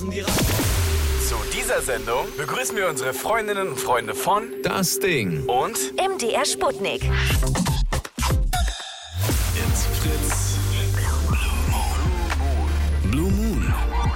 Pausen die Reihe. Zu dieser Sendung begrüßen wir unsere Freundinnen und Freunde von Das Ding und MDR Sputnik. It's Fritz. Blue Moon.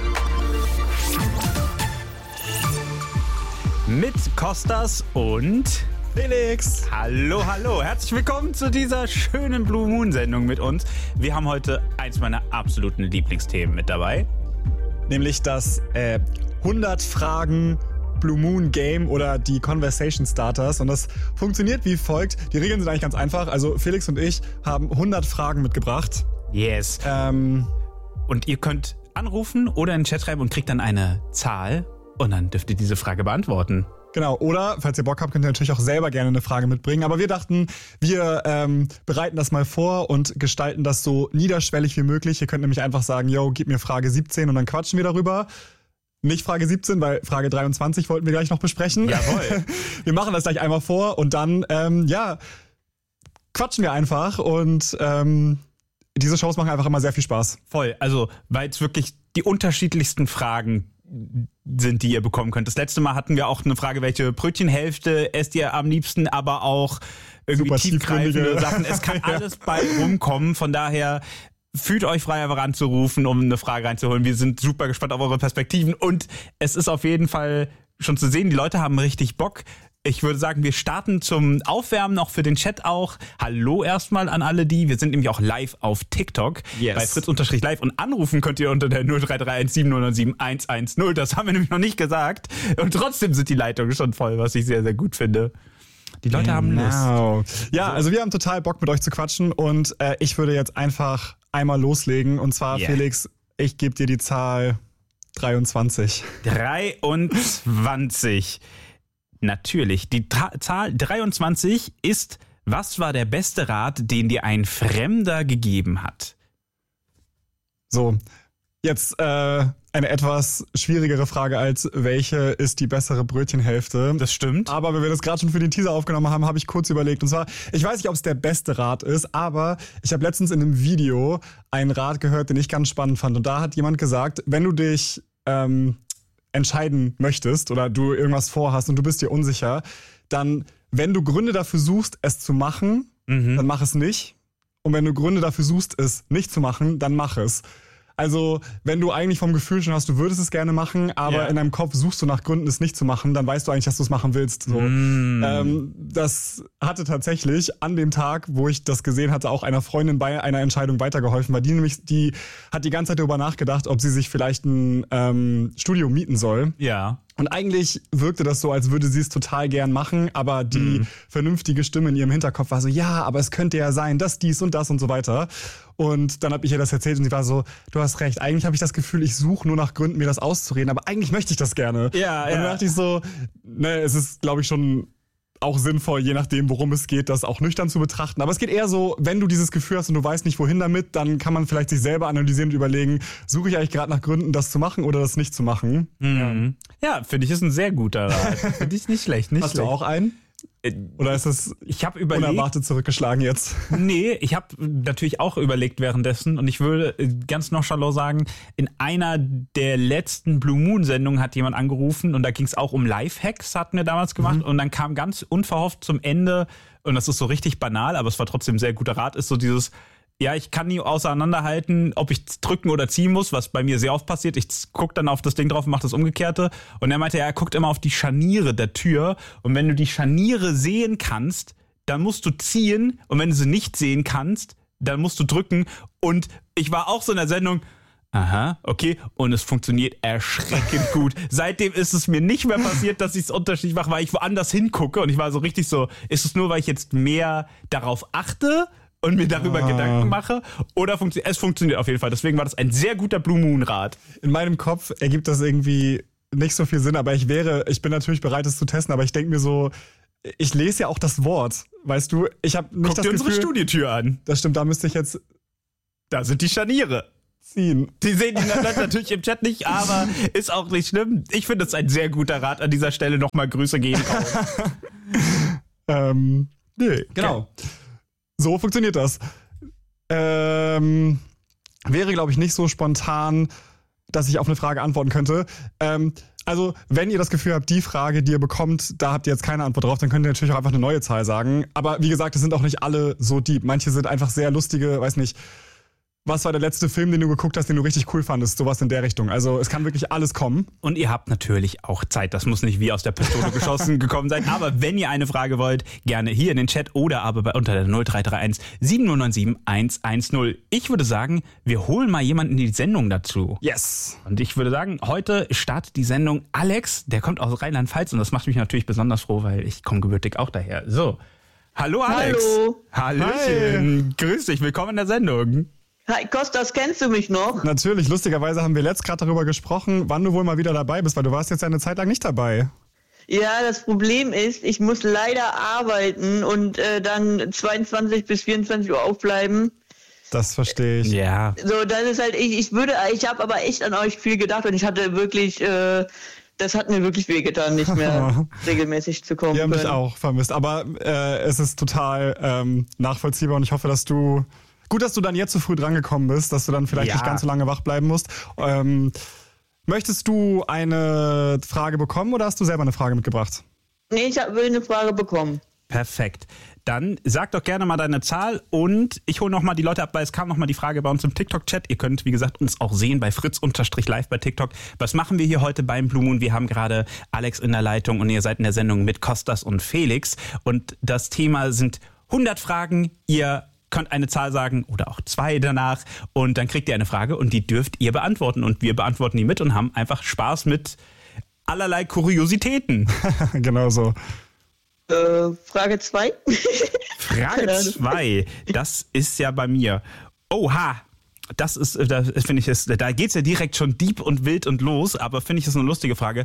Mit Kostas und Felix. Hallo, hallo. Herzlich willkommen zu dieser schönen Blue Moon Sendung mit uns. Wir haben heute eins meiner absoluten Lieblingsthemen mit dabei. Nämlich das 100 Fragen Blue Moon Game oder die Conversation Starters. Und das funktioniert wie folgt. Die Regeln sind eigentlich ganz einfach. Also Felix und ich haben 100 Fragen mitgebracht. Yes. Und ihr könnt anrufen oder in den Chat schreiben und kriegt dann eine Zahl. Und dann dürft ihr diese Frage beantworten. Genau, oder, falls ihr Bock habt, könnt ihr natürlich auch selber gerne eine Frage mitbringen. Aber wir dachten, wir bereiten das mal vor und gestalten das so niederschwellig wie möglich. Ihr könnt nämlich einfach sagen, yo, gib mir Frage 17 und dann quatschen wir darüber. Nicht Frage 17, weil Frage 23 wollten wir gleich noch besprechen. Jawohl. Wir machen das gleich einmal vor und dann, quatschen wir einfach. Und diese Shows machen einfach immer sehr viel Spaß. Voll, also weil es wirklich die unterschiedlichsten Fragen sind, die ihr bekommen könnt. Das letzte Mal hatten wir auch eine Frage, welche Brötchenhälfte esst ihr am liebsten, aber auch irgendwie Super tiefgreifende tiefgründige Sachen. Es kann alles bei rumkommen, von daher fühlt euch frei, einfach anzurufen, um eine Frage reinzuholen. Wir sind super gespannt auf eure Perspektiven und es ist auf jeden Fall schon zu sehen, die Leute haben richtig Bock. Ich würde sagen, wir starten zum Aufwärmen, noch für den Chat auch. Hallo erstmal an alle die. Wir sind nämlich auch live auf TikTok. Yes. Bei Fritz_live. Und anrufen könnt ihr unter der 03317097 Das haben wir nämlich noch nicht gesagt. Und trotzdem sind die Leitungen schon voll, was ich sehr, sehr gut finde. Die Leute haben Lust. Ja, also wir haben total Bock mit euch zu quatschen und ich würde jetzt einfach einmal loslegen. Und zwar, Felix, ich gebe dir die Zahl 23. 23. Natürlich. Die Zahl 23 ist, was war der beste Rat, den dir ein Fremder gegeben hat? So, jetzt eine etwas schwierigere Frage als, welche ist die bessere Brötchenhälfte? Das stimmt. Aber wenn wir das gerade schon für den Teaser aufgenommen haben, habe ich kurz überlegt. Und zwar, ich weiß nicht, ob es der beste Rat ist, aber ich habe letztens in einem Video einen Rat gehört, den ich ganz spannend fand. Und da hat jemand gesagt, wenn du dich entscheiden möchtest oder du irgendwas vorhast und du bist dir unsicher, dann, wenn du Gründe dafür suchst, es zu machen, dann mach es nicht. Und wenn du Gründe dafür suchst, es nicht zu machen, dann mach es. Also, wenn du eigentlich vom Gefühl schon hast, du würdest es gerne machen, aber in deinem Kopf suchst du nach Gründen, es nicht zu machen, dann weißt du eigentlich, dass du es machen willst. So. Das hatte tatsächlich an dem Tag, wo ich das gesehen hatte, auch einer Freundin bei einer Entscheidung weitergeholfen, weil die hat die ganze Zeit darüber nachgedacht, ob sie sich vielleicht ein Studio mieten soll. Ja. Und eigentlich wirkte das so, als würde sie es total gern machen, aber die vernünftige Stimme in ihrem Hinterkopf war so, ja, aber es könnte ja sein, dass dies und das und so weiter. Und dann habe ich ihr das erzählt und sie war so, du hast recht, eigentlich habe ich das Gefühl, ich suche nur nach Gründen, mir das auszureden, aber eigentlich möchte ich das gerne. Ja, und dann dachte ich so, es ist, glaube ich, schon auch sinnvoll, je nachdem, worum es geht, das auch nüchtern zu betrachten. Aber es geht eher so, wenn du dieses Gefühl hast und du weißt nicht, wohin damit, dann kann man vielleicht sich selber analysieren und überlegen, suche ich eigentlich gerade nach Gründen, das zu machen oder das nicht zu machen? Ja, finde ich, ist ein sehr guter Rat. Finde ich nicht schlecht. Hast du auch einen? Oder ist es unerwartet zurückgeschlagen jetzt? Nee, ich habe natürlich auch überlegt währenddessen und ich würde ganz nonchalant sagen, in einer der letzten Blue Moon Sendungen hat jemand angerufen und da ging es auch um Lifehacks, hatten wir damals gemacht und dann kam ganz unverhofft zum Ende, und das ist so richtig banal, aber es war trotzdem ein sehr guter Rat, ist so dieses, ja, ich kann nie auseinanderhalten, ob ich drücken oder ziehen muss, was bei mir sehr oft passiert. Ich gucke dann auf das Ding drauf und mache das Umgekehrte. Und er meinte, er guckt immer auf die Scharniere der Tür. Und wenn du die Scharniere sehen kannst, dann musst du ziehen. Und wenn du sie nicht sehen kannst, dann musst du drücken. Und ich war auch so in der Sendung, aha, okay. Und es funktioniert erschreckend gut. Seitdem ist es mir nicht mehr passiert, dass ich es unterschiedlich mache, weil ich woanders hingucke. Und ich war so richtig so, ist es nur, weil ich jetzt mehr darauf achte und mir darüber Gedanken mache, oder es funktioniert auf jeden Fall. Deswegen war das ein sehr guter Blue Moon Rat. In meinem Kopf ergibt das irgendwie nicht so viel Sinn, aber ich bin natürlich bereit, es zu testen, aber ich denke mir so, ich lese ja auch das Wort, weißt du? Ich habe nicht Guck dir unsere Studiotür an. Das stimmt, da müsste ich jetzt... Da sind die Scharniere. Ziehen. Die sehen die natürlich im Chat nicht, aber ist auch nicht schlimm. Ich finde es ein sehr guter Rat an dieser Stelle. Nochmal Grüße gehen raus. Nee, genau. Okay. So funktioniert das. Wäre, glaube ich, nicht so spontan. dass ich auf eine Frage antworten könnte. Also, wenn ihr das Gefühl habt, die Frage, die ihr bekommt, da habt ihr jetzt keine Antwort drauf, dann könnt ihr natürlich auch einfach eine neue Zahl sagen. Aber wie gesagt, es sind auch nicht alle so deep. Manche sind einfach sehr lustige, weiß nicht, was war der letzte Film, den du geguckt hast, den du richtig cool fandest? Sowas in der Richtung. Also es kann wirklich alles kommen. Und ihr habt natürlich auch Zeit. Das muss nicht wie aus der Pistole geschossen gekommen sein. Aber wenn ihr eine Frage wollt, gerne hier in den Chat oder aber unter der 0331 7097 110. Ich würde sagen, wir holen mal jemanden in die Sendung dazu. Yes. Und ich würde sagen, heute startet die Sendung Alex. Der kommt aus Rheinland-Pfalz und das macht mich natürlich besonders froh, weil ich komme gebürtig auch daher. So, hallo Alex. Hallo. Hallöchen. Hi. Grüß dich, willkommen in der Sendung. Hi, Kostas, kennst du mich noch? Natürlich, lustigerweise haben wir letzt gerade darüber gesprochen, wann du wohl mal wieder dabei bist, weil du warst jetzt eine Zeit lang nicht dabei. Ja, das Problem ist, ich muss leider arbeiten und dann 22 bis 24 Uhr aufbleiben. Das verstehe ich. Ja. So, das ist halt, ich habe aber echt an euch viel gedacht und ich hatte wirklich, das hat mir wirklich wehgetan, nicht mehr regelmäßig zu kommen. Wir haben dich auch vermisst, aber es ist total nachvollziehbar und ich hoffe, dass du dann jetzt so früh drangekommen bist, dass du dann vielleicht nicht ganz so lange wach bleiben musst. Möchtest du eine Frage bekommen oder hast du selber eine Frage mitgebracht? Nee, ich will eine Frage bekommen. Perfekt. Dann sag doch gerne mal deine Zahl und ich hole nochmal die Leute ab, weil es kam nochmal die Frage bei uns im TikTok-Chat. Ihr könnt, wie gesagt, uns auch sehen bei Fritz_live bei TikTok. Was machen wir hier heute beim Blue Moon? Wir haben gerade Alex in der Leitung und ihr seid in der Sendung mit Kostas und Felix. Und das Thema sind 100 Fragen. Ihr könnt eine Zahl sagen oder auch 2 danach und dann kriegt ihr eine Frage und die dürft ihr beantworten und wir beantworten die mit und haben einfach Spaß mit allerlei Kuriositäten. Genau so. Frage 2? Frage 2, das ist ja bei mir. Oha, da geht's ja direkt schon deep und wild und los, aber finde ich das eine lustige Frage.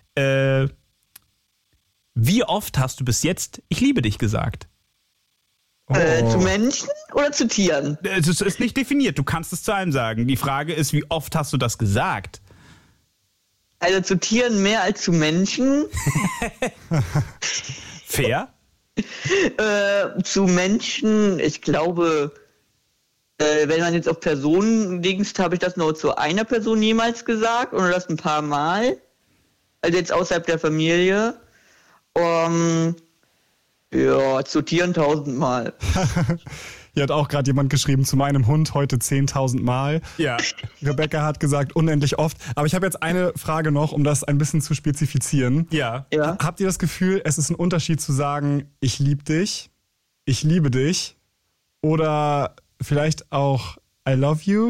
Wie oft hast du bis jetzt "Ich liebe dich" gesagt? Zu Menschen oder zu Tieren? Es ist nicht definiert, du kannst es zu einem sagen. Die Frage ist, wie oft hast du das gesagt? Also zu Tieren mehr als zu Menschen. Fair? Zu Menschen, ich glaube, wenn man jetzt auf Personen dingst, habe ich das nur zu einer Person jemals gesagt oder das ein paar Mal. Also jetzt außerhalb der Familie. Ja, zu Tieren 1000 Mal. Hier hat auch gerade jemand geschrieben, zu meinem Hund heute 10.000 Mal. Ja. Rebecca hat gesagt, unendlich oft. Aber ich habe jetzt eine Frage noch, um das ein bisschen zu spezifizieren. Ja. Habt ihr das Gefühl, es ist ein Unterschied zu sagen, ich liebe dich, ich liebe dich oder vielleicht auch I love you?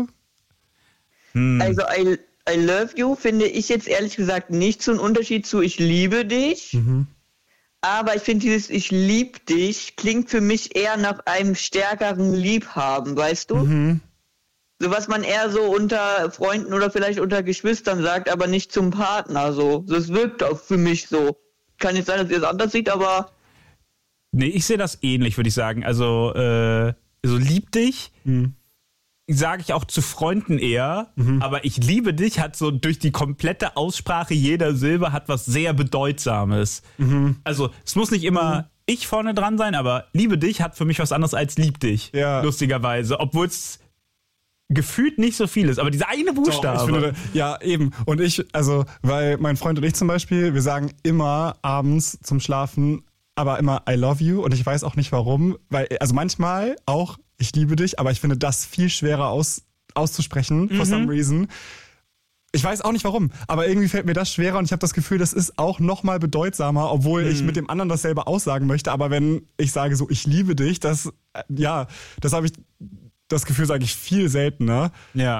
Also I love you finde ich jetzt ehrlich gesagt nicht so ein Unterschied zu ich liebe dich. Mhm. Aber ich finde dieses "Ich lieb dich" klingt für mich eher nach einem stärkeren Liebhaben, weißt du? Mhm. So was man eher so unter Freunden oder vielleicht unter Geschwistern sagt, aber nicht zum Partner so. Das wirkt auch für mich so. Kann nicht sein, dass ihr es anders seht, aber... Nee, ich sehe das ähnlich, würde ich sagen. Also, so lieb dich, sage ich auch zu Freunden eher, aber "ich liebe dich" hat so durch die komplette Aussprache jeder Silbe hat was sehr Bedeutsames. Also, es muss nicht immer ich vorne dran sein, aber "liebe dich" hat für mich was anderes als "lieb dich", lustigerweise. Obwohl es gefühlt nicht so viel ist, aber dieser eine Buchstabe. Doch, ich finde, ja, eben. Und weil mein Freund und ich zum Beispiel, wir sagen immer abends zum Schlafen, aber immer I love you und ich weiß auch nicht warum, also manchmal auch "Ich liebe dich", aber ich finde das viel schwerer auszusprechen, for some reason. Ich weiß auch nicht warum, aber irgendwie fällt mir das schwerer und ich habe das Gefühl, das ist auch nochmal bedeutsamer, obwohl ich mit dem anderen dasselbe aussagen möchte, aber wenn ich sage so "ich liebe dich", das habe ich, das Gefühl sage ich viel seltener. Ja.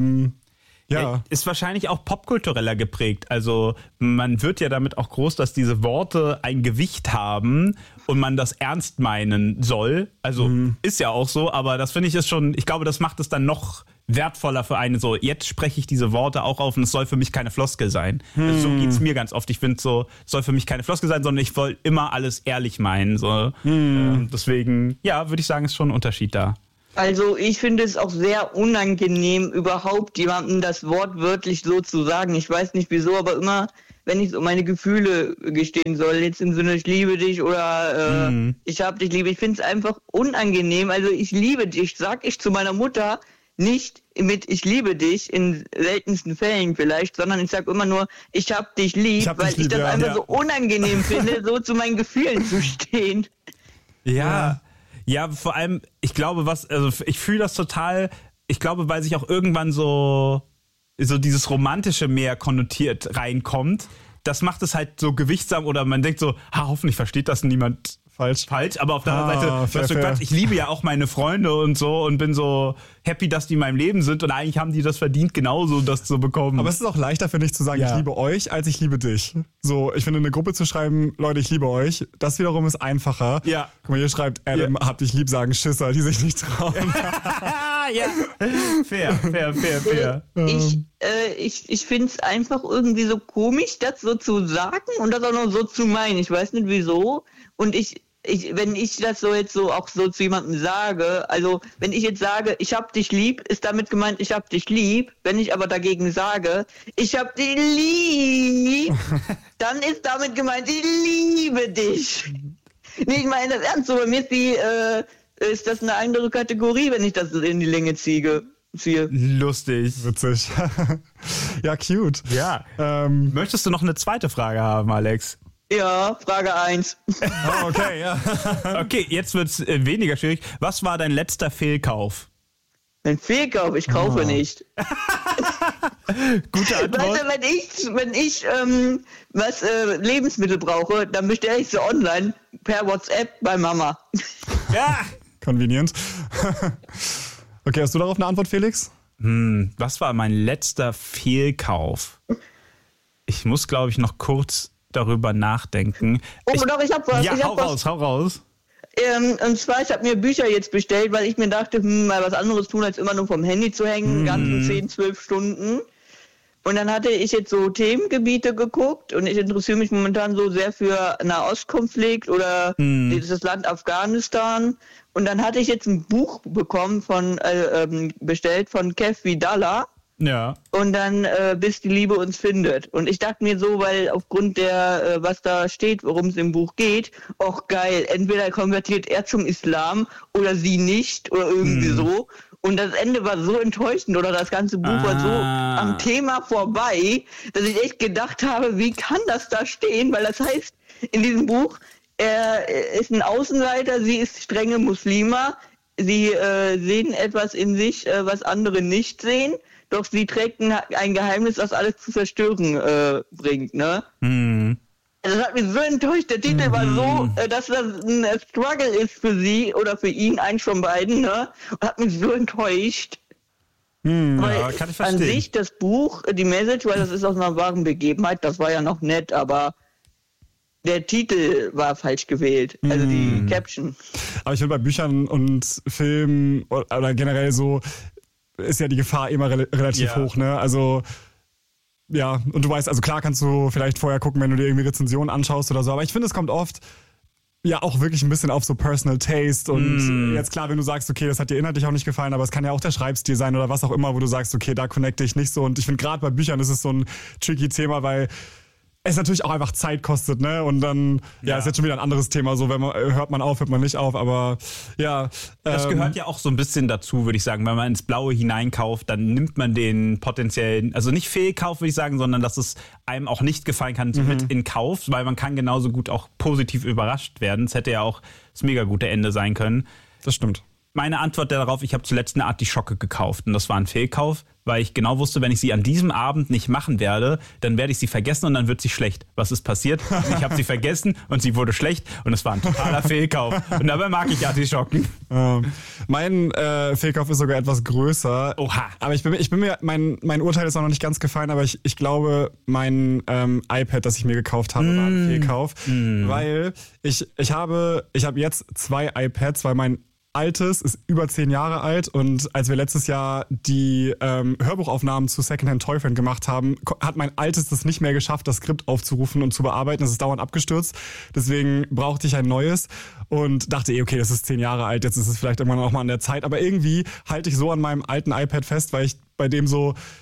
Ist wahrscheinlich auch popkultureller geprägt. Also man wird ja damit auch groß, dass diese Worte ein Gewicht haben und man das ernst meinen soll. Also ist ja auch so, aber das finde ich ist schon, ich glaube, das macht es dann noch wertvoller für einen. So, jetzt spreche ich diese Worte auch auf und es soll für mich keine Floskel sein. Also so geht's mir ganz oft. Ich finde so, es soll für mich keine Floskel sein, sondern ich will immer alles ehrlich meinen. So. Deswegen, ja, würde ich sagen, ist schon ein Unterschied da. Also ich finde es auch sehr unangenehm, überhaupt jemandem das Wort wörtlich so zu sagen. Ich weiß nicht wieso, aber immer, wenn ich so meine Gefühle gestehen soll, jetzt im Sinne "ich liebe dich" oder "ich hab dich lieb", ich finde es einfach unangenehm. Also "ich liebe dich" sag ich zu meiner Mutter, nicht mit ich liebe dich in seltensten Fällen vielleicht, sondern ich sage immer nur, ich hab dich lieb, weil ich das einfach so unangenehm finde, so zu meinen Gefühlen zu stehen. Ja, vor allem, ich glaube, ich fühle das total, ich glaube, weil sich auch irgendwann so dieses Romantische mehr konnotiert reinkommt, das macht es halt so gewichtsam oder man denkt so, hoffentlich versteht das niemand falsch, aber auf der anderen Seite, Quatsch, ich liebe ja auch meine Freunde und so und bin so happy, dass die in meinem Leben sind und eigentlich haben die das verdient, genauso das zu bekommen. Aber es ist auch leichter, finde ich, zu sagen, ich liebe euch, als ich liebe dich. So, ich finde, in eine Gruppe zu schreiben, Leute, ich liebe euch, das wiederum ist einfacher. Ja. Guck mal, hier schreibt Adam, hab dich lieb, sagen Schisser, die sich nicht trauen. Ja, fair. Ich finde es einfach irgendwie so komisch, das so zu sagen und das auch noch so zu meinen. Ich weiß nicht wieso. Und wenn ich das so jetzt so auch so zu jemandem sage, also wenn ich jetzt sage, ich hab dich lieb, ist damit gemeint, ich hab dich lieb. Wenn ich aber dagegen sage, ich hab dich lieb, dann ist damit gemeint, ich liebe dich. Nee, ich meine das ernst, so bei mir ist das eine andere Kategorie, wenn ich das in die Länge ziehe. Lustig. Witzig. Ja, cute. Ja. Möchtest du noch eine zweite Frage haben, Alex? Ja, Frage 1. Oh, okay, ja. Okay, jetzt wird's weniger schwierig. Was war dein letzter Fehlkauf? Ein Fehlkauf? Ich kaufe nicht. Gute Antwort. Weißt du, wenn ich Lebensmittel brauche, dann bestelle ich sie online per WhatsApp bei Mama. Ja. Convenient. Okay, hast du darauf eine Antwort, Felix? Was war mein letzter Fehlkauf? Ich muss, glaube ich, noch kurz darüber nachdenken. Doch, ich hab was. Ja, hau raus. Und zwar, ich habe mir Bücher jetzt bestellt, weil ich mir dachte, mal was anderes tun, als immer nur vom Handy zu hängen, ganzen 10, 12 Stunden. Und dann hatte ich jetzt so Themengebiete geguckt und ich interessiere mich momentan so sehr für Nahostkonflikt oder dieses Land Afghanistan. Und dann hatte ich jetzt ein Buch bekommen bestellt von Kev Vidala. Ja. Und dann bis die Liebe uns findet. Und ich dachte mir so, weil aufgrund der, was da steht, worum es im Buch geht, auch geil, entweder konvertiert er zum Islam oder sie nicht oder irgendwie so. Und das Ende war so enttäuschend oder das ganze Buch war so am Thema vorbei, dass ich echt gedacht habe, wie kann das da stehen? Weil das heißt, in diesem Buch, er ist ein Außenseiter, sie ist strenge Muslima, sie sehen etwas in sich, was andere nicht sehen. Doch sie trägt ein Geheimnis, das alles zu zerstören bringt, ne? Das hat mich so enttäuscht. Der Titel war so, dass das ein Struggle ist für sie oder für ihn, eins von beiden, ne? Und hat mich so enttäuscht. Weil kann ich verstehen. An sich das Buch, die Message, weil das ist aus einer wahren Begebenheit, das war ja noch nett, aber der Titel war falsch gewählt, also die Caption. Aber ich finde, bei Büchern und Filmen oder generell so ist ja die Gefahr immer relativ hoch, ne? Also, ja, und du weißt, also klar kannst du vielleicht vorher gucken, wenn du dir irgendwie Rezensionen anschaust oder so, aber ich finde, es kommt oft ja auch wirklich ein bisschen auf so Personal Taste und jetzt klar, wenn du sagst, okay, das hat dir inhaltlich auch nicht gefallen, aber es kann ja auch der Schreibstil sein oder was auch immer, wo du sagst, okay, da connecte ich nicht so und ich finde gerade bei Büchern ist es so ein tricky Thema, weil es natürlich auch einfach Zeit kostet, ne? Und dann, ist jetzt schon wieder ein anderes Thema, so, hört man auf, hört man nicht auf, aber ja. Das gehört ja auch so ein bisschen dazu, würde ich sagen. Wenn man ins Blaue hineinkauft, dann nimmt man den potenziellen, also nicht Fehlkauf, würde ich sagen, sondern dass es einem auch nicht gefallen kann, mit in Kauf, weil man kann genauso gut auch positiv überrascht werden. Es hätte ja auch das mega gute Ende sein können. Das stimmt. Meine Antwort darauf, ich habe zuletzt eine Artischocke gekauft und das war ein Fehlkauf, weil ich genau wusste, wenn ich sie an diesem Abend nicht machen werde, dann werde ich sie vergessen und dann wird sie schlecht. Was ist passiert? Ich habe sie vergessen und sie wurde schlecht und es war ein totaler Fehlkauf. Und dabei mag ich Artischocken. Mein Fehlkauf ist sogar etwas größer. Oha. Aber ich bin mir, mein Urteil ist noch nicht ganz gefallen, aber ich glaube, mein iPad, das ich mir gekauft habe, war ein Fehlkauf. Weil ich habe jetzt 2 iPads, weil mein altes ist über 10 Jahre alt und als wir letztes Jahr die Hörbuchaufnahmen zu Secondhand Toyfriend gemacht haben, hat mein altes das nicht mehr geschafft, das Skript aufzurufen und zu bearbeiten. Es ist dauernd abgestürzt. Deswegen brauchte ich ein neues und dachte, okay, das ist 10 Jahre alt, jetzt ist es vielleicht irgendwann auch mal an der Zeit. Aber irgendwie halte ich so an meinem alten iPad fest, weil ich bei dem so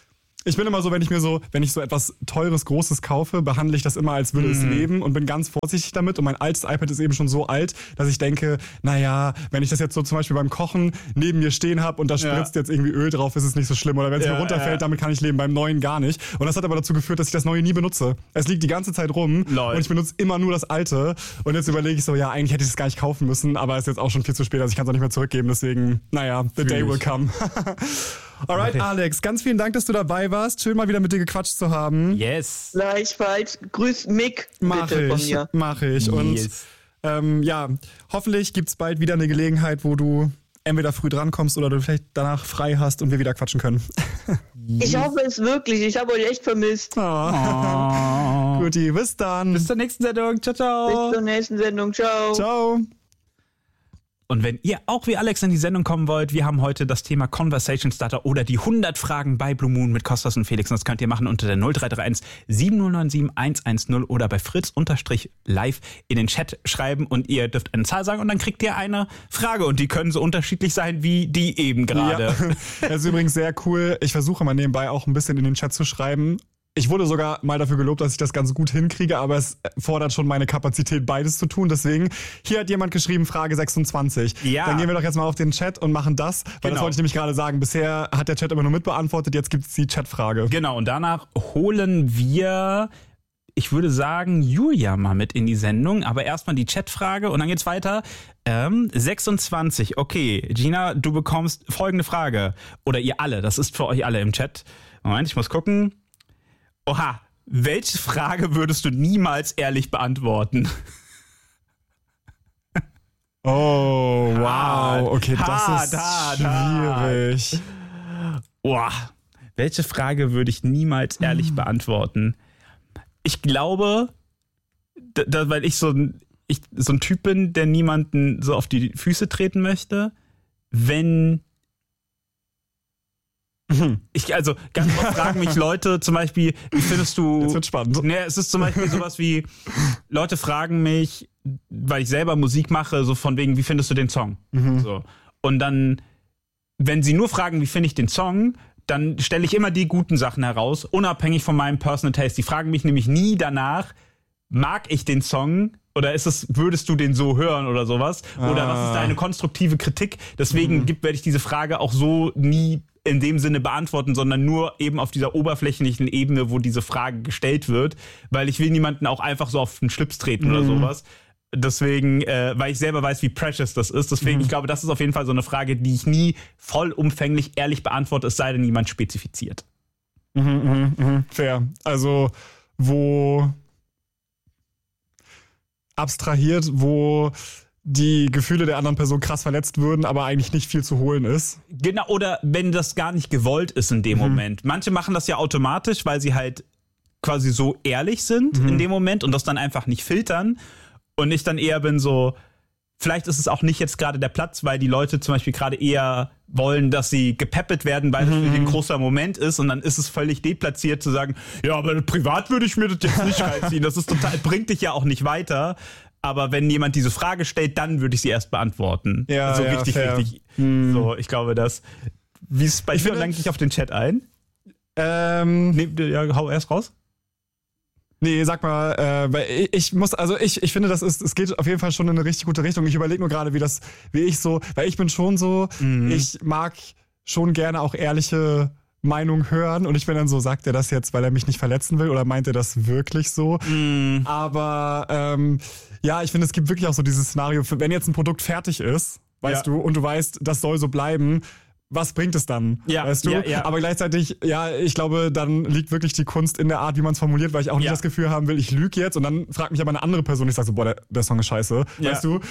Ich bin immer so, wenn ich so etwas Teures, Großes kaufe, behandle ich das immer, als würde es leben und bin ganz vorsichtig damit. Und mein altes iPad ist eben schon so alt, dass ich denke, naja, wenn ich das jetzt so zum Beispiel beim Kochen neben mir stehen habe und da spritzt jetzt irgendwie Öl drauf, ist es nicht so schlimm. Oder wenn es mir runterfällt, damit kann ich leben, beim neuen gar nicht. Und das hat aber dazu geführt, dass ich das neue nie benutze. Es liegt die ganze Zeit rum und ich benutze immer nur das alte. Und jetzt überlege ich so, ja, eigentlich hätte ich das gar nicht kaufen müssen, aber es ist jetzt auch schon viel zu spät, also ich kann es auch nicht mehr zurückgeben. Deswegen, naja, the day will come. Alright, Alex, ganz vielen Dank, dass du dabei warst. Schön mal wieder mit dir gequatscht zu haben. Yes. Gleichfalls. Grüß Mick bitte von mir. Mach ich. Und hoffentlich gibt's bald wieder eine Gelegenheit, wo du entweder früh drankommst oder du vielleicht danach frei hast und wir wieder quatschen können. Ich hoffe es wirklich. Ich habe euch echt vermisst. Guti, bis dann. Bis zur nächsten Sendung. Ciao, ciao. Bis zur nächsten Sendung. Ciao. Ciao. Und wenn ihr auch wie Alex in die Sendung kommen wollt, wir haben heute das Thema Conversation Starter oder die 100 Fragen bei Blue Moon mit Kostas und Felix. Und das könnt ihr machen unter der 0331 7097 110 oder bei Fritz_live in den Chat schreiben und ihr dürft eine Zahl sagen und dann kriegt ihr eine Frage und die können so unterschiedlich sein wie die eben gerade. Ja. Das ist übrigens sehr cool. Ich versuche mal nebenbei auch ein bisschen in den Chat zu schreiben. Ich wurde sogar mal dafür gelobt, dass ich das ganz gut hinkriege, aber es fordert schon meine Kapazität, beides zu tun. Deswegen, hier hat jemand geschrieben, Frage 26. Ja. Dann gehen wir doch jetzt mal auf den Chat und machen das, weil das wollte ich nämlich gerade sagen. Bisher hat der Chat immer nur mitbeantwortet, jetzt gibt es die Chatfrage. Genau, und danach holen wir, ich würde sagen, Julia mal mit in die Sendung, aber erstmal die Chatfrage und dann geht's weiter. 26, okay, Gina, du bekommst folgende Frage. Oder ihr alle, das ist für euch alle im Chat. Moment, ich muss gucken. Oha, welche Frage würdest du niemals ehrlich beantworten? Oh, wow. Okay, das ist schwierig. Boah, welche Frage würde ich niemals ehrlich beantworten? Ich glaube, weil ich so ein Typ bin, der niemanden so auf die Füße treten möchte, wenn... Also ganz oft fragen mich Leute zum Beispiel, wie findest du... Jetzt wird spannend. Ne, es ist zum Beispiel sowas wie, Leute fragen mich, weil ich selber Musik mache, so von wegen, wie findest du den Song? So. Und dann, wenn sie nur fragen, wie finde ich den Song, dann stelle ich immer die guten Sachen heraus, unabhängig von meinem Personal Taste. Die fragen mich nämlich nie danach, mag ich den Song oder würdest du den so hören oder sowas? Oder was ist deine konstruktive Kritik? Deswegen werde ich diese Frage auch so nie in dem Sinne beantworten, sondern nur eben auf dieser oberflächlichen Ebene, wo diese Frage gestellt wird, weil ich will niemanden auch einfach so auf den Schlips treten oder sowas. Deswegen, weil ich selber weiß, wie precious das ist. Deswegen, ich glaube, das ist auf jeden Fall so eine Frage, die ich nie vollumfänglich ehrlich beantworte, es sei denn, jemand spezifiziert. Fair. Also, wo abstrahiert, wo die Gefühle der anderen Person krass verletzt würden, aber eigentlich nicht viel zu holen ist. Genau, oder wenn das gar nicht gewollt ist in dem Moment. Manche machen das ja automatisch, weil sie halt quasi so ehrlich sind in dem Moment und das dann einfach nicht filtern. Und ich dann eher bin so, vielleicht ist es auch nicht jetzt gerade der Platz, weil die Leute zum Beispiel gerade eher wollen, dass sie gepeppelt werden, weil das für den großer Moment ist und dann ist es völlig deplatziert zu sagen, ja, aber privat würde ich mir das jetzt nicht reinziehen. Das ist total, bringt dich ja auch nicht weiter. Aber wenn jemand diese Frage stellt, dann würde ich sie erst beantworten. Ja, so ja, richtig, fair. richtig. So, ich glaube, das. Wie ist es bei dir? Dann gehe ich auf den Chat ein. Hau erst raus. Nee, sag mal, weil ich finde, es geht auf jeden Fall schon in eine richtig gute Richtung. Ich überlege nur gerade, weil ich bin schon so, ich mag schon gerne auch ehrliche Meinung hören und ich bin dann so, sagt er das jetzt, weil er mich nicht verletzen will oder meint er das wirklich so? Aber ja, ich finde, es gibt wirklich auch so dieses Szenario, wenn jetzt ein Produkt fertig ist, weißt du, und du weißt, das soll so bleiben, was bringt es dann? Ja, weißt du? ja. Aber gleichzeitig, ja, ich glaube, dann liegt wirklich die Kunst in der Art, wie man es formuliert, weil ich auch nicht das Gefühl haben will, ich lüge jetzt und dann fragt mich aber eine andere Person, ich sage so, boah, der Song ist scheiße, weißt du?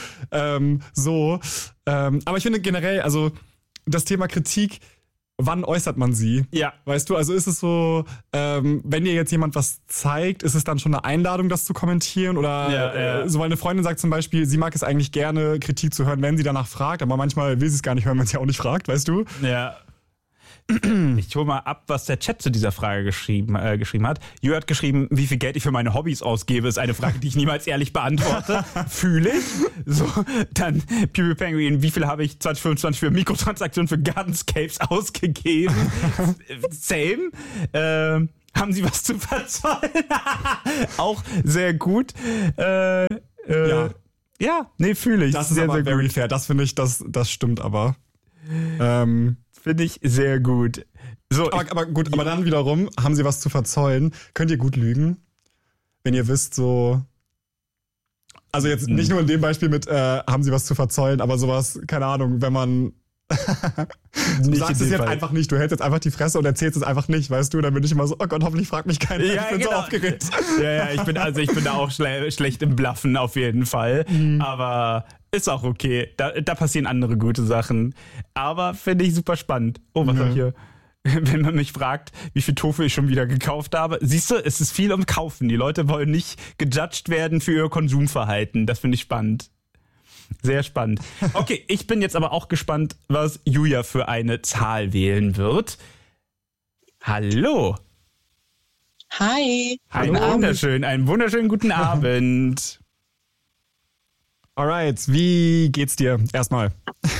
Aber ich finde generell, also das Thema Kritik, wann äußert man sie? Ja. Weißt du, also ist es so, wenn dir jetzt jemand was zeigt, ist es dann schon eine Einladung, das zu kommentieren? Oder so, weil eine Freundin sagt zum Beispiel, sie mag es eigentlich gerne, Kritik zu hören, wenn sie danach fragt, aber manchmal will sie es gar nicht hören, wenn sie auch nicht fragt, weißt du? Ja. Ich hole mal ab, was der Chat zu dieser Frage geschrieben hat. Jürgen hat geschrieben, wie viel Geld ich für meine Hobbys ausgebe, ist eine Frage, die ich niemals ehrlich beantworte. Fühle ich. So, dann Pew Penguin, wie viel habe ich 2025 für Mikrotransaktionen für Gardenscapes ausgegeben? Same. Haben Sie was zu verzollen? Auch sehr gut. Ja, nee, fühle ich. Das ist sehr, aber sehr very fair. Das finde ich, das stimmt aber. Finde ich sehr gut. So, aber gut, aber dann wiederum, haben Sie was zu verzollen? Könnt ihr gut lügen? Wenn ihr wisst, so. Also jetzt nicht nur in dem Beispiel mit, haben Sie was zu verzollen, aber sowas, keine Ahnung, wenn man. Du sagst es jetzt einfach nicht, du hältst jetzt einfach die Fresse und erzählst es einfach nicht, weißt du? Dann bin ich immer so, oh Gott, hoffentlich fragt mich keiner. Ja, ich bin so aufgeregt. Ja, ich bin da auch schlecht im Bluffen auf jeden Fall. Aber ist auch okay. Da passieren andere gute Sachen. Aber finde ich super spannend. Oh, was hab ich hier? Wenn man mich fragt, wie viel Tofu ich schon wieder gekauft habe. Siehst du, es ist viel um Kaufen. Die Leute wollen nicht gejudged werden für ihr Konsumverhalten. Das finde ich spannend. Sehr spannend. Okay, ich bin jetzt aber auch gespannt, was Julia für eine Zahl wählen wird. Hallo. Hi. Einen wunderschönen guten Abend. Alright, wie geht's dir erstmal?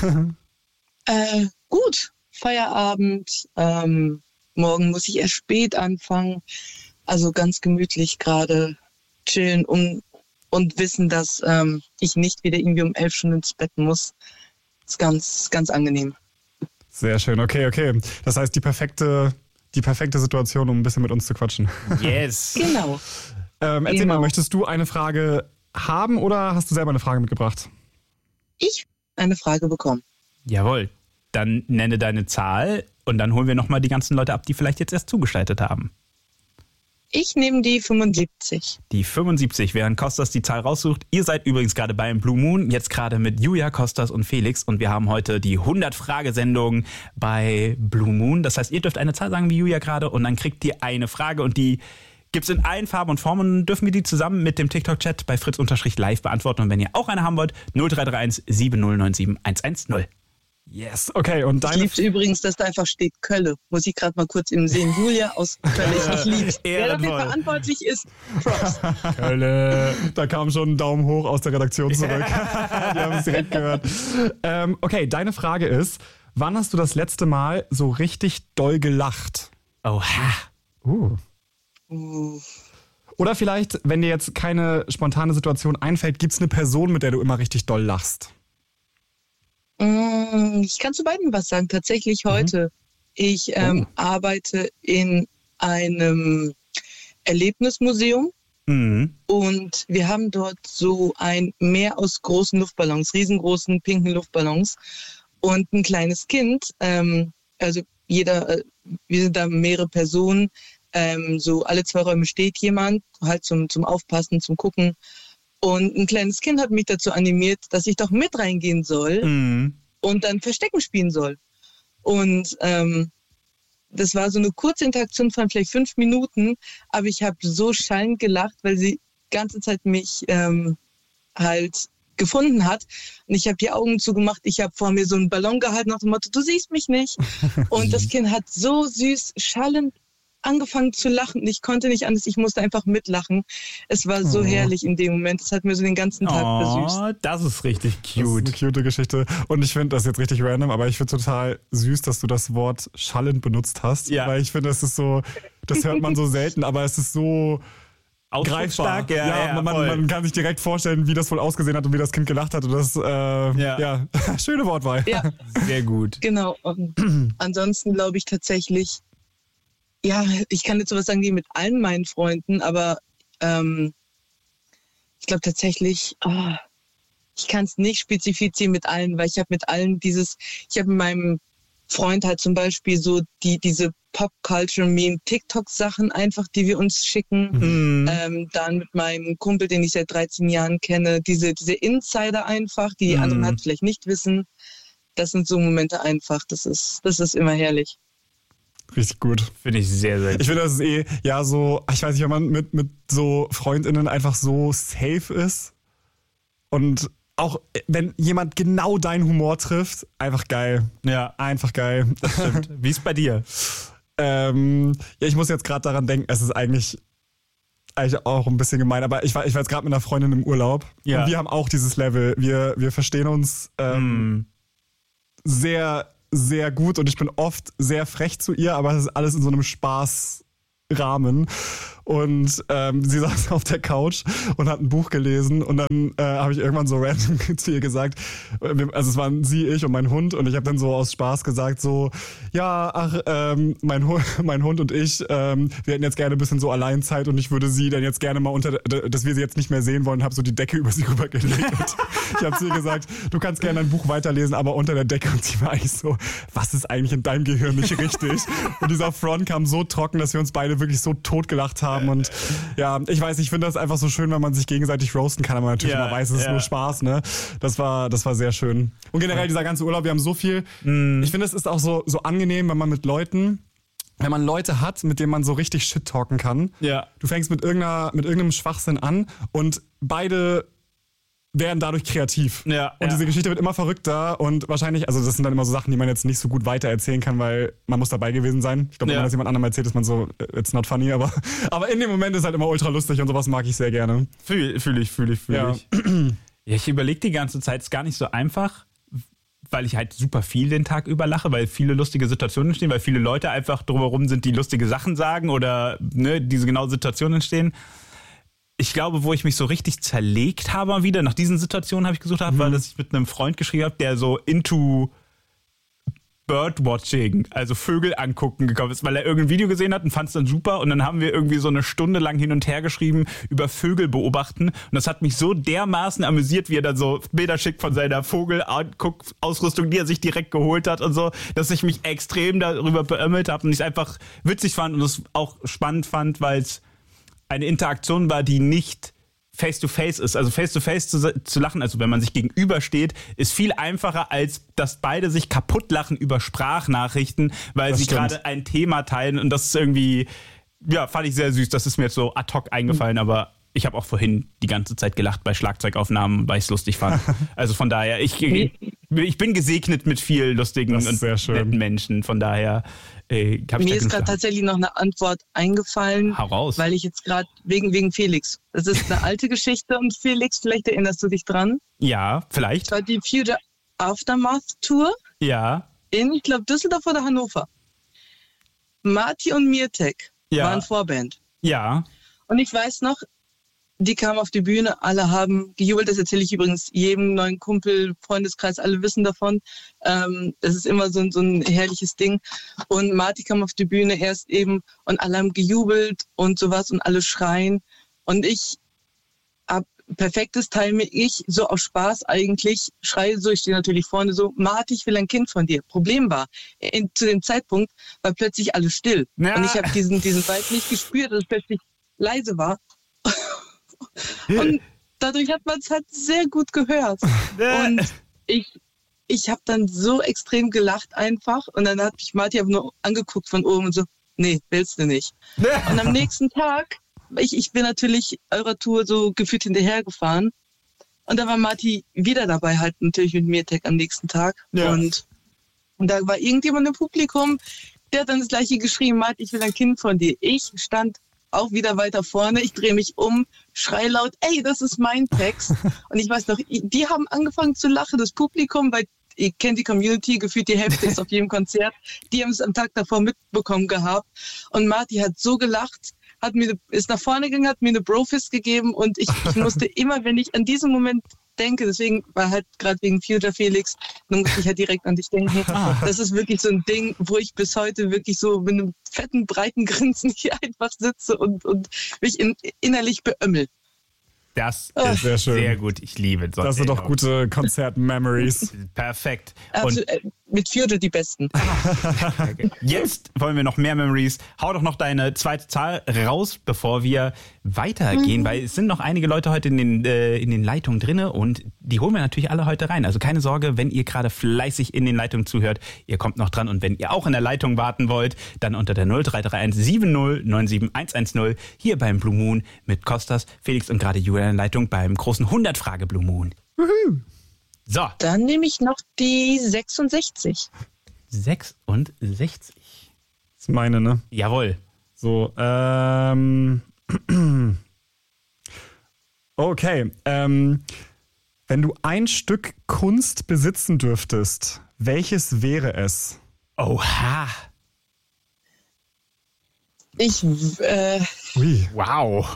Gut, Feierabend. Morgen muss ich erst spät anfangen. Also ganz gemütlich gerade chillen und wissen, dass ich nicht wieder irgendwie um 11 Stunden ins Bett muss. Ist ganz, ganz angenehm. Sehr schön, okay. Das heißt, die perfekte Situation, um ein bisschen mit uns zu quatschen. Yes. Genau. Erzähl mal, möchtest du eine Frage haben oder hast du selber eine Frage mitgebracht? Ich habe eine Frage bekommen. Jawohl. Dann nenne deine Zahl und dann holen wir nochmal die ganzen Leute ab, die vielleicht jetzt erst zugeschaltet haben. Ich nehme die 75. Die 75, während Kostas die Zahl raussucht. Ihr seid übrigens gerade beim Blue Moon, jetzt gerade mit Julia, Kostas und Felix. Und wir haben heute die 100-Frage-Sendung bei Blue Moon. Das heißt, ihr dürft eine Zahl sagen wie Julia gerade und dann kriegt ihr eine Frage und die gibt's in allen Farben und Formen. Und dann dürfen wir die zusammen mit dem TikTok-Chat bei Fritz_live beantworten. Und wenn ihr auch eine haben wollt, 0331 7097 110. Yes, okay. Und ich liebe übrigens, dass da einfach steht Kölle. Muss ich gerade mal kurz eben sehen. Julia aus Kölle. Ich liebe. Wer dafür verantwortlich ist, Props. Kölle. Da kam schon ein Daumen hoch aus der Redaktion zurück. Die haben es direkt gehört. Okay, deine Frage ist, wann hast du das letzte Mal so richtig doll gelacht? Oha. Oder vielleicht, wenn dir jetzt keine spontane Situation einfällt, gibt's eine Person, mit der du immer richtig doll lachst? Ich kann zu beiden was sagen. Tatsächlich heute. Ich arbeite in einem Erlebnismuseum und wir haben dort so ein Meer aus großen Luftballons, riesengroßen pinken Luftballons und ein kleines Kind. Also wir sind da mehrere Personen. So alle 2 Räume steht jemand, halt zum Aufpassen, zum Gucken. Und ein kleines Kind hat mich dazu animiert, dass ich doch mit reingehen soll und dann Verstecken spielen soll. Und das war so eine kurze Interaktion von vielleicht 5 Minuten, aber ich habe so schallend gelacht, weil sie die ganze Zeit mich halt gefunden hat. Und ich habe die Augen zugemacht, ich habe vor mir so einen Ballon gehalten nach dem Motto, du siehst mich nicht. Und das Kind hat so süß, schallend angefangen zu lachen. Ich konnte nicht anders, ich musste einfach mitlachen. Es war so herrlich in dem Moment. Es hat mir so den ganzen Tag versüßt. Das ist richtig cute. Das ist eine cute Geschichte. Und ich finde das jetzt richtig random, aber ich finde total süß, dass du das Wort schallend benutzt hast. Ja. Weil ich finde, es ist so, das hört man so selten, aber es ist so greifbar. Man kann sich direkt vorstellen, wie das wohl ausgesehen hat und wie das Kind gelacht hat. Und das, schöne Wortwahl. Ja. Sehr gut. Genau. Ansonsten glaube ich tatsächlich, ja, ich kann jetzt sowas sagen wie mit allen meinen Freunden, aber ich glaube tatsächlich, ich kann es nicht spezifizieren mit allen, weil ich habe mit allen ich habe mit meinem Freund halt zum Beispiel so diese Pop-Culture-Meme-TikTok-Sachen einfach, die wir uns schicken. Dann mit meinem Kumpel, den ich seit 13 Jahren kenne, diese Insider einfach, die anderen halt vielleicht nicht wissen. Das sind so Momente einfach, das ist immer herrlich. Richtig gut. Finde ich sehr, sehr gut. Ich finde, das ist so, ich weiß nicht, wenn man mit so FreundInnen einfach so safe ist und auch wenn jemand genau deinen Humor trifft, einfach geil. Ja. Einfach geil. Das stimmt. Wie ist bei dir? Ja, ich muss jetzt gerade daran denken, es ist eigentlich auch ein bisschen gemein, aber ich war jetzt gerade mit einer Freundin im Urlaub und wir haben auch dieses Level. Wir verstehen uns sehr, sehr gut und ich bin oft sehr frech zu ihr, aber es ist alles in so einem Spaßrahmen. Und sie saß auf der Couch und hat ein Buch gelesen und dann habe ich irgendwann so random zu ihr gesagt, also es waren sie, ich und mein Hund und ich habe dann so aus Spaß gesagt so, ja, ach, mein Hund und ich, wir hätten jetzt gerne ein bisschen so Alleinzeit und ich würde sie dann jetzt gerne mal dass wir sie jetzt nicht mehr sehen wollen, habe so die Decke über sie rübergelegt und ich habe zu ihr gesagt, du kannst gerne ein Buch weiterlesen, aber unter der Decke und sie war eigentlich so, was ist eigentlich in deinem Gehirn nicht richtig? Und dieser Front kam so trocken, dass wir uns beide wirklich so totgelacht haben. Und ja, ich weiß, ich finde das einfach so schön, wenn man sich gegenseitig roasten kann, aber natürlich immer weiß, es ist nur Spaß, ne? Das war sehr schön. Und generell dieser ganze Urlaub, wir haben so viel. Ich finde, es ist auch so angenehm, wenn man Leute hat, mit denen man so richtig Shit talken kann. Ja. Du fängst mit irgendeinem Schwachsinn an und beide werden dadurch kreativ. Ja, und diese Geschichte wird immer verrückter und wahrscheinlich, also das sind dann immer so Sachen, die man jetzt nicht so gut weiter erzählen kann, weil man muss dabei gewesen sein. Ich glaube, wenn man das jemand anderem erzählt, ist man so, it's not funny, aber in dem Moment ist halt immer ultra lustig und sowas mag ich sehr gerne. Fühl ich. Ja, ich überlege die ganze Zeit, ist gar nicht so einfach, weil ich halt super viel den Tag über lache, weil viele lustige Situationen entstehen, weil viele Leute einfach drumherum sind, die lustige Sachen sagen oder diese genauen Situationen entstehen. Ich glaube, wo ich mich so richtig zerlegt habe mal wieder, nach diesen Situationen habe ich gesucht, weil dass ich mit einem Freund geschrieben habe, der so into Birdwatching, also Vögel angucken gekommen ist, weil er irgendein Video gesehen hat und fand es dann super und dann haben wir irgendwie so eine Stunde lang hin und her geschrieben über Vögel beobachten und das hat mich so dermaßen amüsiert, wie er dann so Bilder schickt von seiner Vogelausrüstung, die er sich direkt geholt hat und so, dass ich mich extrem darüber beömmelt habe und ich es einfach witzig fand und es auch spannend fand, weil es eine Interaktion war, die nicht face-to-face ist. Also face-to-face zu lachen, also wenn man sich gegenübersteht, ist viel einfacher, als dass beide sich kaputt lachen über Sprachnachrichten, weil sie gerade ein Thema teilen und das ist irgendwie, fand ich sehr süß. Das ist mir jetzt so ad hoc eingefallen, aber ich habe auch vorhin die ganze Zeit gelacht bei Schlagzeugaufnahmen, weil ich es lustig fand. Also von daher, ich bin gesegnet mit viel lustigen und netten Menschen, von daher mir ist gerade tatsächlich noch eine Antwort eingefallen, weil ich jetzt gerade wegen Felix. Das ist eine alte Geschichte und Felix, vielleicht erinnerst du dich dran? Ja, vielleicht. Das war die Future Aftermath Tour. Ja. In, ich glaube, Düsseldorf oder Hannover. Marty und Mirtek waren Vorband. Ja. Und ich weiß noch, die kamen auf die Bühne, alle haben gejubelt. Das erzähle ich übrigens jedem neuen Kumpel, Freundeskreis, alle wissen davon. Das ist immer so ein herrliches Ding. Und Marty kam auf die Bühne erst eben und alle haben gejubelt und sowas und alle schreien. Und ich habe perfektes Timing, ich so aus Spaß eigentlich schreie so, ich stehe natürlich vorne so, Marty, ich will ein Kind von dir. Problem war, zu dem Zeitpunkt war plötzlich alles still. Ja. Und ich habe diesen Vibe nicht gespürt, dass es plötzlich leise war. Und dadurch hat man es halt sehr gut gehört. Und ich habe dann so extrem gelacht einfach. Und dann hat mich Marty aber nur angeguckt von oben und so, nee, willst du nicht. Und am nächsten Tag, ich bin natürlich eurer Tour so gefühlt hinterhergefahren. Und da war Marty wieder dabei, halt natürlich mit Mirtek am nächsten Tag. Ja. Und da war irgendjemand im Publikum, der hat dann das Gleiche geschrieben, Marty, ich will ein Kind von dir. Ich stand auch wieder weiter vorne, ich drehe mich um, schrei laut, ey, das ist mein Text. Und ich weiß noch, die haben angefangen zu lachen, das Publikum, weil ihr kennt die Community, gefühlt die Hälfte ist auf jedem Konzert, die haben es am Tag davor mitbekommen gehabt. Und Marty hat so gelacht, ist nach vorne gegangen, hat mir eine Brofist gegeben und ich musste immer, wenn ich an diesen Moment denke, deswegen war halt gerade wegen Future Felix, dann musste ich halt direkt an dich denken. Das ist wirklich so ein Ding, wo ich bis heute wirklich so mit einem fetten, breiten Grinsen hier einfach sitze und mich innerlich beömmel. Das ist sehr schön. Sehr gut, ich liebe es. Das sind doch gute Konzert-Memories. Perfekt. Und mit Future die besten. Jetzt wollen wir noch mehr Memories. Hau doch noch deine zweite Zahl raus, bevor wir weitergehen, weil es sind noch einige Leute heute in den Leitungen drin und die holen wir natürlich alle heute rein. Also keine Sorge, wenn ihr gerade fleißig in den Leitungen zuhört, ihr kommt noch dran und wenn ihr auch in der Leitung warten wollt, dann unter der 0331 70 97 110 hier beim Blue Moon mit Kostas, Felix und gerade Julia in der Leitung beim großen 100-Frage Blue Moon. Wuhu. So. Dann nehme ich noch die 66. 66. Das ist meine, ne? Jawohl. So, okay. Wenn du ein Stück Kunst besitzen dürftest, welches wäre es? Oha. Ich, Ui. Wow.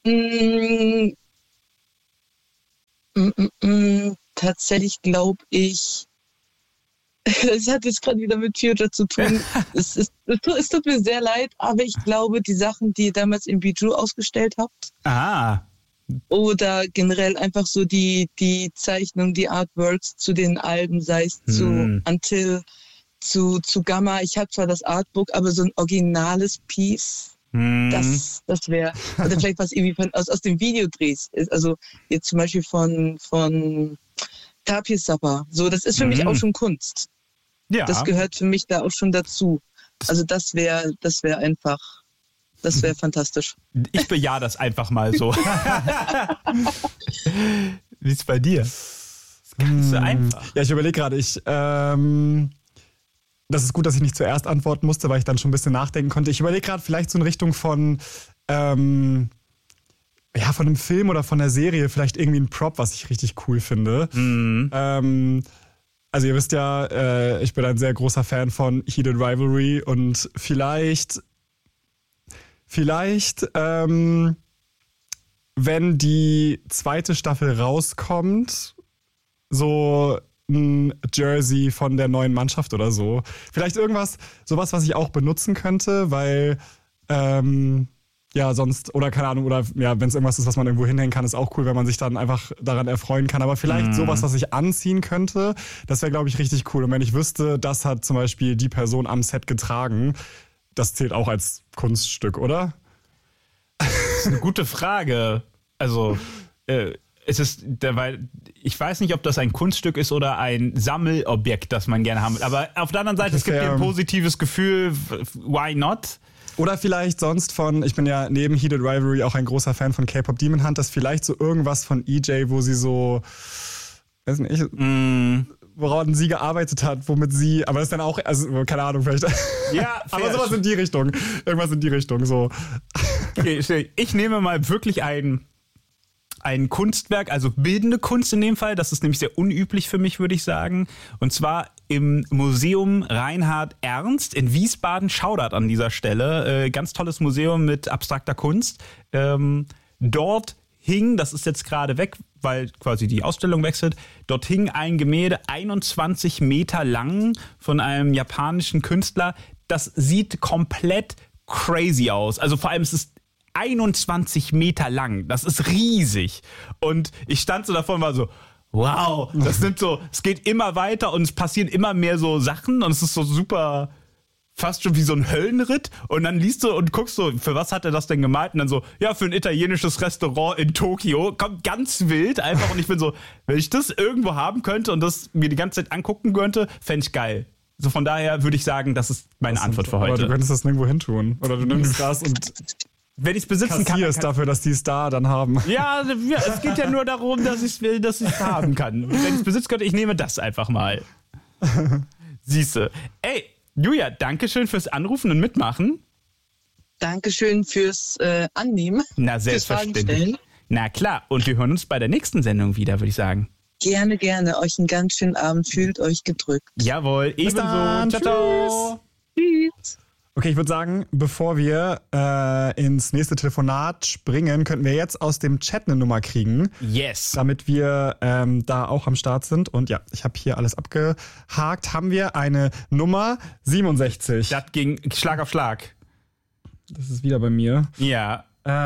Tatsächlich glaube ich, das hat jetzt gerade wieder mit Future zu tun. Es tut mir sehr leid, aber ich glaube, die Sachen, die ihr damals im Bijou ausgestellt habt, oder generell einfach so die Zeichnung, die Artworks zu den Alben, sei es zu Until, zu Gamma. Ich habe zwar das Artbook, aber so ein originales Piece, das wäre, oder vielleicht was irgendwie aus dem Videodrehs ist. Also jetzt zum Beispiel von Tapir Sapper. So, das ist für mich auch schon Kunst. Ja. Das gehört für mich da auch schon dazu. Also das wäre einfach, das wäre fantastisch. Ich bejahe das einfach mal so. Wie ist bei dir? Das ist ganz so einfach. Ja, ich überlege gerade, das ist gut, dass ich nicht zuerst antworten musste, weil ich dann schon ein bisschen nachdenken konnte. Ich überlege gerade vielleicht so in Richtung von von einem Film oder von der Serie, vielleicht irgendwie ein Prop, was ich richtig cool finde. Also ihr wisst ja, ich bin ein sehr großer Fan von Heated Rivalry und vielleicht, wenn die zweite Staffel rauskommt, so ein Jersey von der neuen Mannschaft oder so. Vielleicht sowas, was ich auch benutzen könnte, weil sonst, oder keine Ahnung, oder ja, wenn es irgendwas ist, was man irgendwo hinhängen kann, ist auch cool, wenn man sich dann einfach daran erfreuen kann. Aber vielleicht sowas, was ich anziehen könnte, das wäre, glaube ich, richtig cool. Und wenn ich wüsste, das hat zum Beispiel die Person am Set getragen, das zählt auch als Kunststück, oder? Das ist eine gute Frage. Also, weil ich weiß nicht, ob das ein Kunststück ist oder ein Sammelobjekt, das man gerne haben will. Aber auf der anderen Seite, es gibt dir ein positives Gefühl, why not? Oder vielleicht sonst ich bin ja neben Heated Rivalry auch ein großer Fan von K-Pop Demon Hunters, vielleicht so irgendwas von EJ, wo sie so, weiß nicht, woran sie gearbeitet hat, womit sie, aber das ist dann auch, also keine Ahnung, vielleicht. Ja, aber sowas in die Richtung. Irgendwas in die Richtung, so. Okay, ich nehme mal wirklich ein Kunstwerk, also bildende Kunst in dem Fall. Das ist nämlich sehr unüblich für mich, würde ich sagen. Und zwar im Museum Reinhard Ernst in Wiesbaden. Shoutout an dieser Stelle. Ganz tolles Museum mit abstrakter Kunst. Dort hing, das ist jetzt gerade weg, weil quasi die Ausstellung wechselt, dort hing ein Gemälde 21 Meter lang von einem japanischen Künstler. Das sieht komplett crazy aus. Also vor allem, es ist 21 Meter lang. Das ist riesig. Und ich stand so davor und war so, wow, es geht immer weiter und es passieren immer mehr so Sachen und es ist so super, fast schon wie so ein Höllenritt. Und dann liest du und guckst so, für was hat er das denn gemalt? Und dann so, ja, für ein italienisches Restaurant in Tokio. Kommt ganz wild einfach. Und ich bin so, wenn ich das irgendwo haben könnte und das mir die ganze Zeit angucken könnte, fände ich geil. So von daher würde ich sagen, das ist meine Antwort für heute. Aber du könntest das nirgendwo hin tun. Oder du nimmst das und wenn ich es besitzen kann. Kassierst dafür, dass die es da dann haben. Ja, es geht ja nur darum, dass ich will, dass ich es haben kann. Wenn ich es besitzen könnte, ich nehme das einfach mal. Siehste. Ey, Julia, dankeschön fürs Anrufen und Mitmachen. Dankeschön fürs Annehmen. Na, selbstverständlich. Na klar, und wir hören uns bei der nächsten Sendung wieder, würde ich sagen. Gerne, gerne. Euch einen ganz schönen Abend. Fühlt euch gedrückt. Jawohl, ebenso. Ciao, ciao. Tschüss. Okay, ich würde sagen, bevor wir ins nächste Telefonat springen, könnten wir jetzt aus dem Chat eine Nummer kriegen. Yes. Damit wir da auch am Start sind. Und ja, ich habe hier alles abgehakt. Haben wir eine Nummer 67. Das ging Schlag auf Schlag. Das ist wieder bei mir. Ja.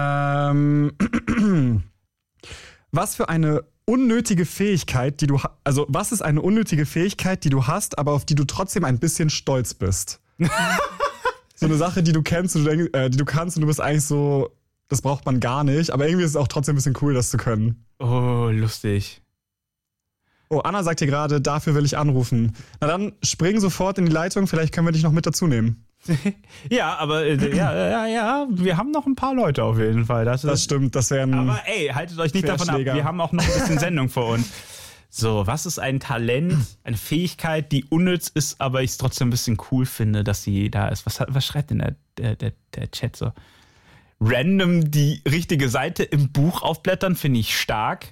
Was für eine unnötige Fähigkeit, was ist eine unnötige Fähigkeit, die du hast, aber auf die du trotzdem ein bisschen stolz bist? So eine Sache, die du kennst und die du kannst und du bist eigentlich so, das braucht man gar nicht, aber irgendwie ist es auch trotzdem ein bisschen cool, das zu können. Oh, lustig. Oh, Anna sagt hier gerade, dafür will ich anrufen. Na dann spring sofort in die Leitung, vielleicht können wir dich noch mit dazu nehmen. Ja, aber ja, wir haben noch ein paar Leute auf jeden Fall. Das stimmt, das wären. Aber ey, haltet euch nicht davon ab, Querschläger. wir haben auch noch ein bisschen Sendung vor uns. So, was ist ein Talent, eine Fähigkeit, die unnütz ist, aber ich es trotzdem ein bisschen cool finde, dass sie da ist? Was schreibt denn der Chat so? Random die richtige Seite im Buch aufblättern, finde ich stark.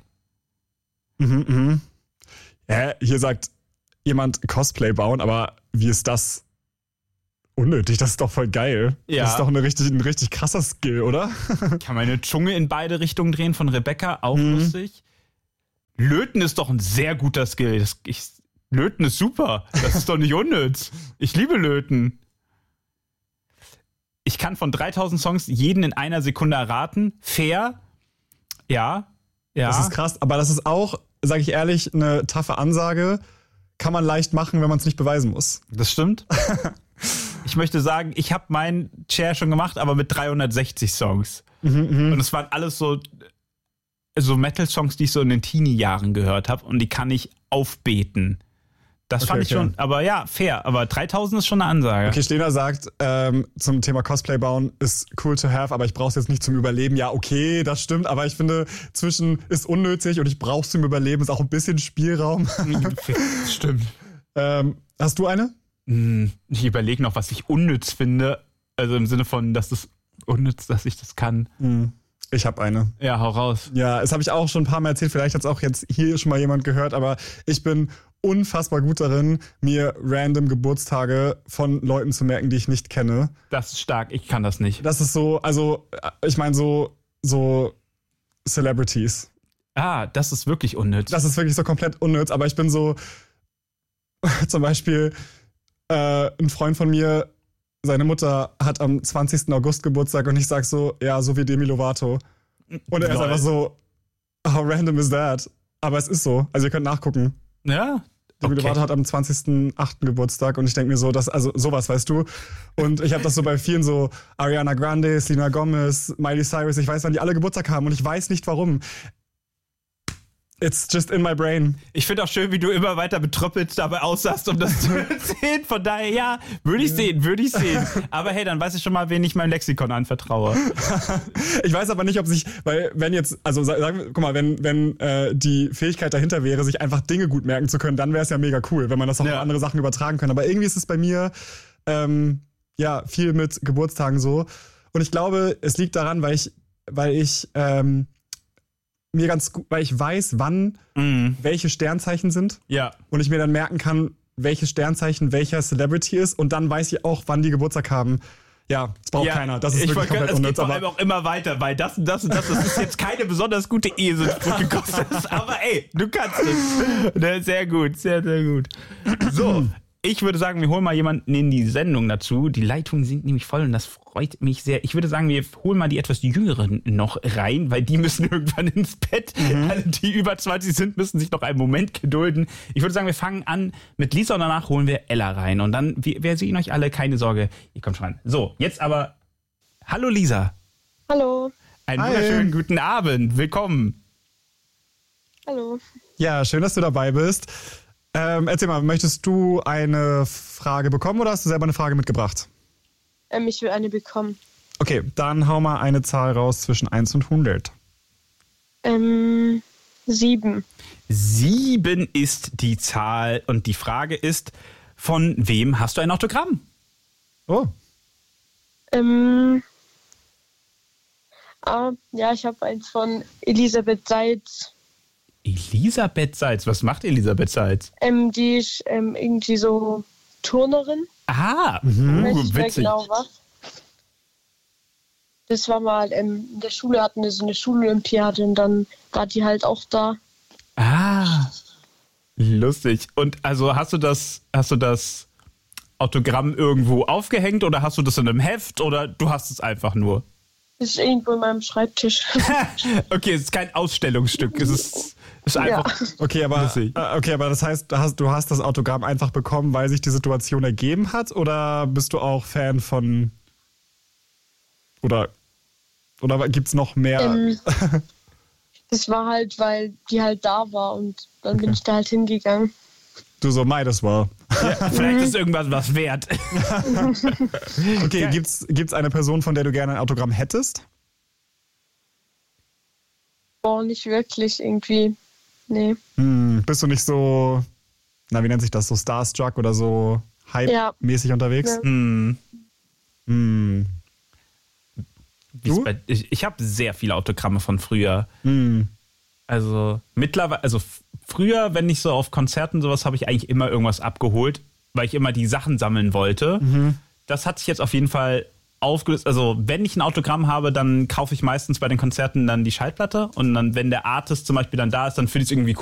Ja, hier sagt jemand Cosplay bauen, aber wie ist das unnötig? Das ist doch voll geil. Ja. Das ist doch ein richtig krasser Skill, oder? Kann meine Zunge in beide Richtungen drehen von Rebecca, auch lustig. Löten ist doch ein sehr guter Skill. Löten ist super. Das ist doch nicht unnütz. Ich liebe Löten. Ich kann von 3000 Songs jeden in einer Sekunde erraten. Fair. Ja. Das ist krass, aber das ist auch, sage ich ehrlich, eine taffe Ansage. Kann man leicht machen, wenn man es nicht beweisen muss. Das stimmt. Ich möchte sagen, ich habe meinen Chair schon gemacht, aber mit 360 Songs. Und es waren alles so Metal-Songs, die ich so in den Teenie-Jahren gehört habe und die kann ich aufbeten. Das fand ich schon, aber ja, fair. Aber 3000 ist schon eine Ansage. Okay, Stena sagt, zum Thema Cosplay bauen ist cool to have, aber ich brauche es jetzt nicht zum Überleben. Ja, okay, das stimmt, aber ich finde, zwischen ist unnötig und ich brauche es zum Überleben, ist auch ein bisschen Spielraum. Stimmt. Hast du eine? Ich überlege noch, was ich unnütz finde. Also im Sinne von, dass es unnütz, dass ich das kann. Ich habe eine. Ja, hau raus. Ja, das habe ich auch schon ein paar Mal erzählt. Vielleicht hat es auch jetzt hier schon mal jemand gehört, aber ich bin unfassbar gut darin, mir random Geburtstage von Leuten zu merken, die ich nicht kenne. Das ist stark, ich kann das nicht. Das ist so, also ich meine so Celebrities. Das ist wirklich unnütz. Das ist wirklich so komplett unnütz, aber ich bin so, zum Beispiel ein Freund von mir, seine Mutter hat am 20. August Geburtstag und ich sag so, ja, so wie Demi Lovato. Und er ist einfach so, how random is that? Aber es ist so, also ihr könnt nachgucken. Ja, Demi Lovato hat am 20.08. Geburtstag und ich denke mir so, also sowas, weißt du. Und ich habe das so bei vielen so, Ariana Grande, Selena Gomez, Miley Cyrus, ich weiß, wann die alle Geburtstag haben und ich weiß nicht warum. It's just in my brain. Ich finde auch schön, wie du immer weiter betröppelt dabei aussahst, um das zu erzählen. Von daher, ja, würde ich sehen. Aber hey, dann weiß ich schon mal, wen ich meinem Lexikon anvertraue. Ich weiß aber nicht, ob sich, weil wenn jetzt, also sagen, guck mal, wenn die Fähigkeit dahinter wäre, sich einfach Dinge gut merken zu können, dann wäre es ja mega cool, wenn man das auch auf andere Sachen übertragen kann. Aber irgendwie ist es bei mir viel mit Geburtstagen so. Und ich glaube, es liegt daran, weil ich mir ganz gut, weil ich weiß, wann welche Sternzeichen sind. Ja. Und ich mir dann merken kann, welches Sternzeichen welcher Celebrity ist. Und dann weiß ich auch, wann die Geburtstag haben. Ja, das braucht keiner. Das ist wirklich komplett unnütz. Es geht vor allem auch immer weiter, weil das ist jetzt keine besonders gute Eselsbrücke gekostet. Aber ey, du kannst es. Sehr gut, sehr, sehr gut. So. Ich würde sagen, wir holen mal jemanden in die Sendung dazu. Die Leitungen sind nämlich voll und das freut mich sehr. Ich würde sagen, wir holen mal die etwas Jüngeren noch rein, weil die müssen irgendwann ins Bett. Alle, die über 20 sind, müssen sich noch einen Moment gedulden. Ich würde sagen, wir fangen an mit Lisa und danach holen wir Ella rein. Und dann, wir sehen euch alle, keine Sorge, ihr kommt schon rein. So, jetzt aber, hallo Lisa. Hallo. Einen wunderschönen guten Abend, willkommen. Hallo. Ja, schön, dass du dabei bist. Erzähl mal, möchtest du eine Frage bekommen oder hast du selber eine Frage mitgebracht? Ich will eine bekommen. Okay, dann hau mal eine Zahl raus zwischen 1 und 100. 7. 7 ist die Zahl und die Frage ist, von wem hast du ein Autogramm? Oh. Ja, ich habe eins von Elisabeth Seitz. Elisabeth Seitz, was macht Elisabeth Seitz? Die ist irgendwie so Turnerin. Weiß ich witzig. Genau was. Das war mal in der Schule, hatten wir so eine Schulolympiade und dann war die halt auch da. Lustig. Und also hast du das Autogramm irgendwo aufgehängt oder hast du das in einem Heft oder du hast es einfach nur? Das ist irgendwo in meinem Schreibtisch. Okay, es ist kein Ausstellungsstück. Es ist einfach. Ja. Okay, aber das heißt, du hast das Autogramm einfach bekommen, weil sich die Situation ergeben hat? Oder bist du auch Fan von. Oder gibt's noch mehr? Das war halt, weil die halt da war und dann bin ich da halt hingegangen. Du so, might as well. Ja, vielleicht ist irgendwas was wert. Okay, gibt's eine Person, von der du gerne ein Autogramm hättest? Boah, nicht wirklich irgendwie. Nee. Bist du nicht so, wie nennt sich das, so starstruck oder so hype-mäßig unterwegs? Ja. Ich habe sehr viele Autogramme von früher. Also mittlerweile, früher, wenn ich so auf Konzerten sowas, habe ich eigentlich immer irgendwas abgeholt, weil ich immer die Sachen sammeln wollte. Das hat sich jetzt auf jeden Fall aufgelöst. Also wenn ich ein Autogramm habe, dann kaufe ich meistens bei den Konzerten dann die Schallplatte und dann, wenn der Artist zum Beispiel dann da ist, dann finde ich es irgendwie cool.